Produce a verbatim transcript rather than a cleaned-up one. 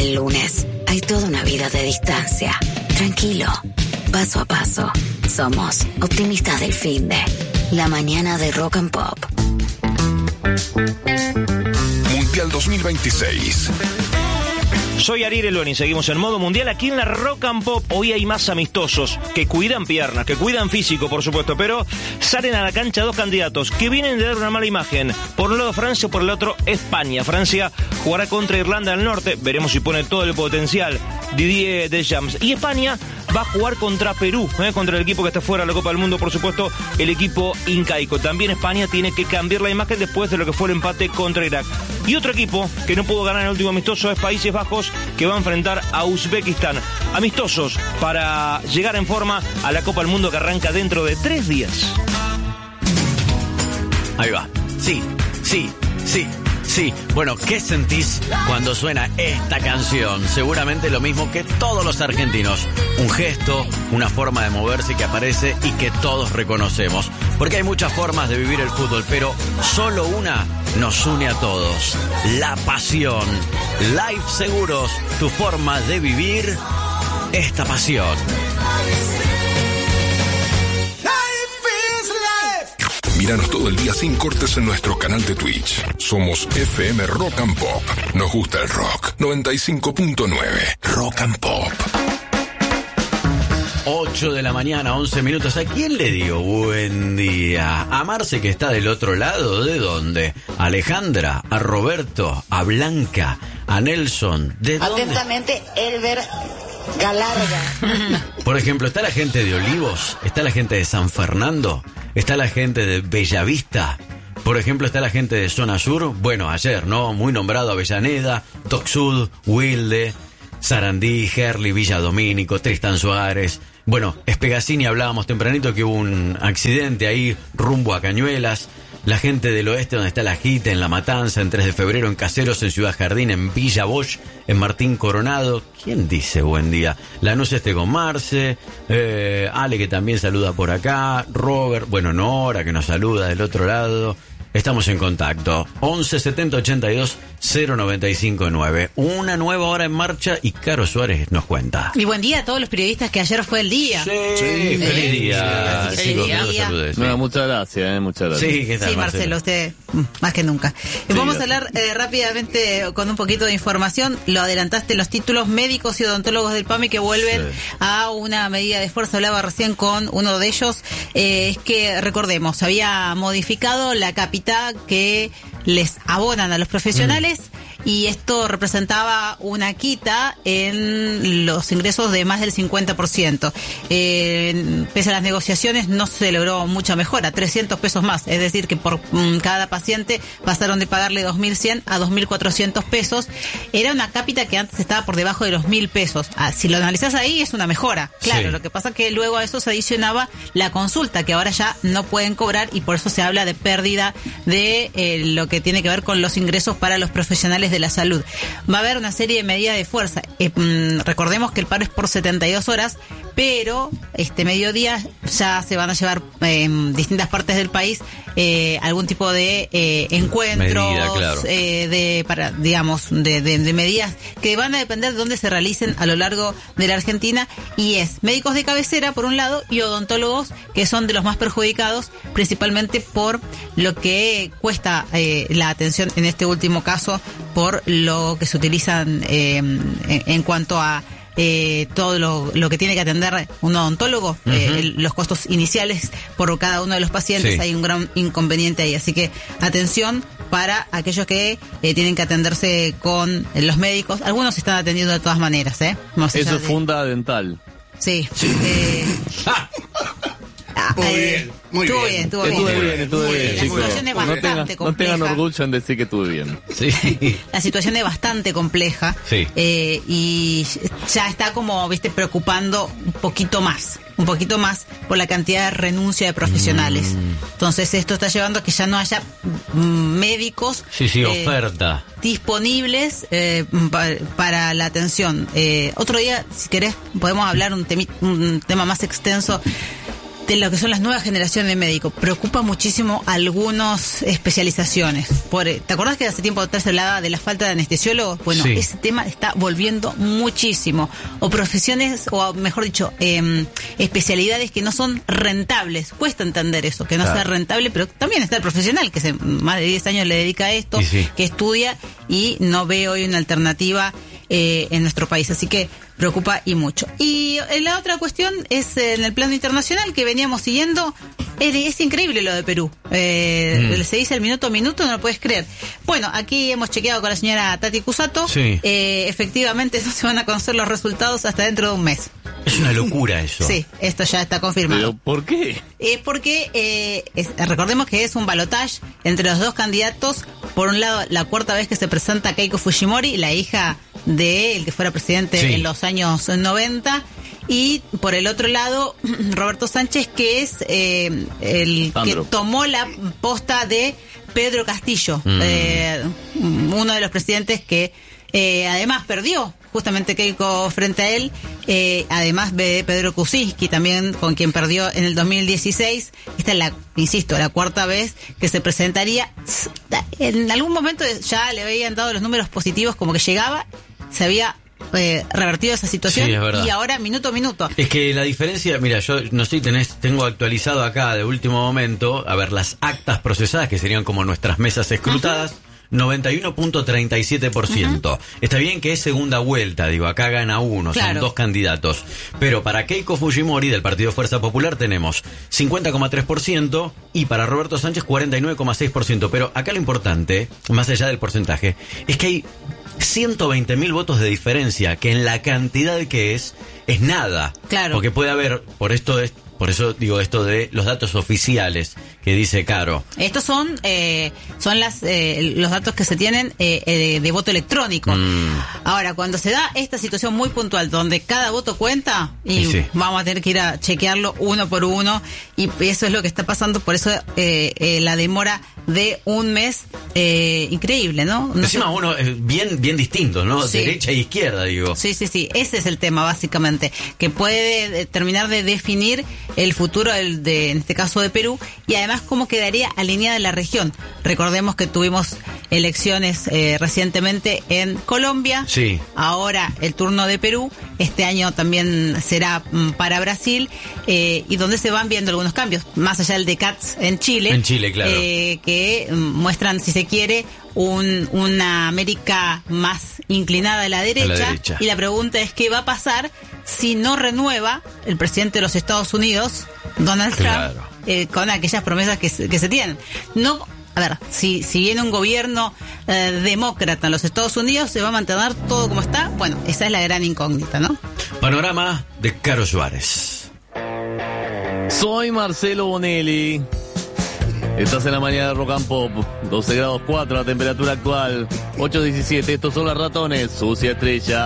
el lunes. Hay toda una vida de distancia. Tranquilo, paso a paso. Somos optimistas del finde. La mañana de Rock and Pop. Mundial dos mil veintiséis. Soy Ariel Eloni, seguimos en modo mundial aquí en la Rock and Pop. Hoy hay más amistosos que cuidan piernas, que cuidan físico, por supuesto, pero salen a la cancha dos candidatos que vienen de dar una mala imagen. Por un lado Francia, por el otro España. Francia jugará contra Irlanda del Norte, veremos si pone todo el potencial Didier Deschamps. Y España va a jugar contra Perú, ¿eh? contra el equipo que está fuera de la Copa del Mundo, por supuesto, el equipo incaico. También España tiene que cambiar la imagen después de lo que fue el empate contra Irak. Y otro equipo que no pudo ganar el último amistoso es Países Bajos, que va a enfrentar a Uzbekistán. Amistosos para llegar en forma a la Copa del Mundo que arranca dentro de tres días. Ahí va. Sí, sí, sí. Sí, bueno, ¿qué sentís cuando suena esta canción? Seguramente lo mismo que todos los argentinos. Un gesto, una forma de moverse que aparece y que todos reconocemos. Porque hay muchas formas de vivir el fútbol, pero solo una nos une a todos. La pasión. Life Seguros, tu forma de vivir esta pasión. Míranos todo el día sin cortes en nuestro canal de Twitch. Somos F M Rock and Pop. Nos gusta el rock. noventa y cinco punto nueve Rock and Pop. ocho de la mañana, once minutos. ¿A quién le digo buen día? A Marce, que está del otro lado. ¿De dónde? A Alejandra, a Roberto, a Blanca, a Nelson. ¿De dónde? Atentamente, Elber Galarga. Por ejemplo, está la gente de Olivos, está la gente de San Fernando, está la gente de Bellavista. Por ejemplo, está la gente de Zona Sur. Bueno, ayer, ¿no? Muy nombrado Avellaneda, Tocsud, Wilde, Sarandí, Gerli, Villa Domínico, Tristán Suárez. Bueno, Espegasini, hablábamos tempranito que hubo un accidente ahí rumbo a Cañuelas. La gente del oeste, donde está la Jite, en La Matanza, en tres de febrero, en Caseros, en Ciudad Jardín, en Villa Bosch, en Martín Coronado. ¿Quién dice buen día? Lanús este con Marce, eh, Ale, que también saluda por acá, Robert, bueno, Nora, que nos saluda del otro lado. Estamos en contacto. once setenta ochenta y dos cero noventa y cinco nueve. Una nueva hora en marcha y Caro Suárez nos cuenta. Y buen día a todos los periodistas, que ayer fue el día. Sí, sí, feliz día. Sí, Chicos, feliz que los día. salude, sí. No, muchas gracias, eh, muchas gracias. Sí, ¿qué tal, Sí, Marcelo, Marcelo? usted más que nunca. Sí, Vamos gracias. a hablar eh, rápidamente con un poquito de información. Lo adelantaste, los títulos médicos y odontólogos del PAMI que vuelven Sí. a una medida de fuerza. Hablaba recién con uno de ellos. Eh, es que, recordemos, se había modificado la capita que les abonan a los profesionales. Mm. Y esto representaba una quita en los ingresos de más del cincuenta por ciento. Eh, pese a las negociaciones, no se logró mucha mejora, trescientos pesos más. Es decir, que por mm, cada paciente pasaron de pagarle dos mil cien a dos mil cuatrocientos pesos. Era una cápita que antes estaba por debajo de los mil pesos. Ah, si lo analizás ahí, es una mejora. Claro, sí. Lo que pasa es que luego a eso se adicionaba la consulta, que ahora ya no pueden cobrar, y por eso se habla de pérdida de eh, lo que tiene que ver con los ingresos para los profesionales de la salud. Va a haber una serie de medidas de fuerza. Eh, mm, recordemos que el paro es por setenta y dos horas, pero este mediodía ya se van a llevar eh, en distintas partes del país eh, algún tipo de eh, encuentros, Medida, claro. eh, de para digamos de, de, de medidas que van a depender de dónde se realicen a lo largo de la Argentina, y es médicos de cabecera por un lado y odontólogos, que son de los más perjudicados, principalmente por lo que cuesta eh, la atención en este último caso, por lo que se utilizan eh, en, en cuanto a Eh, todo lo, lo que tiene que atender un odontólogo, uh-huh. eh, el, los costos iniciales por cada uno de los pacientes, sí. Hay un gran inconveniente ahí, así que atención para aquellos que eh, tienen que atenderse con eh, los médicos. Algunos se están atendiendo de todas maneras, ¿eh? Más Eso es de... funda dental. Sí. Eh... Muy eh, bien, muy estuvo bien. bien, estuvo Estuve bien. bien, estuve bien, La chicos. situación es No bastante tengan, no compleja. tengan orgullo en decir que estuve bien. Sí. La situación es bastante compleja. Sí. Eh, y ya está como, viste, preocupando un poquito más. Un poquito más por la cantidad de renuncia de profesionales. Mm. Entonces esto está llevando a que ya no haya médicos. Sí, sí, eh, oferta. Disponibles eh, pa, para la atención. Eh, otro día, si querés, podemos hablar un, temi, un tema más extenso. de lo que son las nuevas generaciones de médicos. Preocupa muchísimo algunas especializaciones. Por, ¿te acordás que hace tiempo atrás se hablaba de la falta de anestesiólogos? Bueno, sí. Ese tema está volviendo muchísimo. O profesiones, o mejor dicho, eh, especialidades que no son rentables. Cuesta entender eso, que no claro. sea rentable, pero también está el profesional que hace más de diez años le dedica a esto, sí. que estudia y no ve hoy una alternativa eh, en nuestro país. Así que preocupa y mucho. Y la otra cuestión es eh, en el plano internacional que veníamos siguiendo. Es, es increíble lo de Perú. Eh, mm. Se dice el minuto a minuto, no lo puedes creer. Bueno, aquí hemos chequeado con la señora Tati Cusato. Sí. Eh, efectivamente, no se van a conocer los resultados hasta dentro de un mes. Es una locura eso. Sí, esto ya está confirmado. ¿Pero por qué? Eh, porque eh, es, recordemos que es un balotaje entre los dos candidatos. Por un lado, la cuarta vez que se presenta Keiko Fujimori, la hija de el que fuera presidente sí. en los años noventa. Y por el otro lado, Roberto Sánchez, que es eh, el Sandro. que tomó la posta de Pedro Castillo, mm. eh, uno de los presidentes que eh, además perdió justamente Keiko frente a él, eh, además de Pedro Kuczynski, también con quien perdió en el dos mil dieciséis. Esta es la, insisto, la cuarta vez que se presentaría. En algún momento ya le habían dado los números positivos, como que llegaba, se había Eh, revertido esa situación sí, y ahora minuto a minuto. Es que la diferencia, mira, yo no sé, tenés, tengo actualizado acá de último momento, a ver, las actas procesadas, que serían como nuestras mesas escrutadas, uh-huh. noventa y uno punto treinta y siete por ciento. Uh-huh. Está bien que es segunda vuelta, digo, acá gana uno, claro. son dos candidatos. Pero para Keiko Fujimori del Partido Fuerza Popular tenemos cincuenta coma tres por ciento y para Roberto Sánchez cuarenta y nueve coma seis por ciento. Pero acá lo importante, más allá del porcentaje, es que hay ciento veinte mil votos de diferencia, que en la cantidad que es, es nada. Claro. Porque puede haber, por esto es, por eso digo esto de los datos oficiales que dice Caro. Estos son eh, son las eh, los datos que se tienen eh, eh, de voto electrónico. Mm. Ahora, cuando se da esta situación muy puntual, donde cada voto cuenta, y sí. vamos a tener que ir a chequearlo uno por uno, y eso es lo que está pasando, por eso eh, eh, la demora de un mes, eh, increíble, ¿no? no Encima sé. uno es bien, bien distinto, ¿no? Sí. Derecha e izquierda, digo. Sí, sí, sí, ese es el tema, básicamente, que puede terminar de definir el futuro del, de, en este caso de Perú, y además cómo quedaría alineada la región. Recordemos que tuvimos elecciones eh, recientemente en Colombia, sí. ahora el turno de Perú, este año también será mm, para Brasil, eh, y donde se van viendo algunos cambios, más allá del de Katz en Chile, en Chile, claro. eh, que mm, muestran, si se quiere, un, una América más inclinada a la, derecha, a la derecha, y la pregunta es qué va a pasar si no renueva el presidente de los Estados Unidos, Donald claro. Trump, eh, con aquellas promesas que, que se tienen. No, a ver, si, si viene un gobierno eh, demócrata en los Estados Unidos, ¿se va a mantener todo como está? Bueno, esa es la gran incógnita, ¿no? Panorama de Caro Suárez. Soy Marcelo Bonelli. Estás en la mañana de Rock and Pop. doce grados cuatro la temperatura actual. ocho diecisiete. Estos son los ratones. Sucia estrella.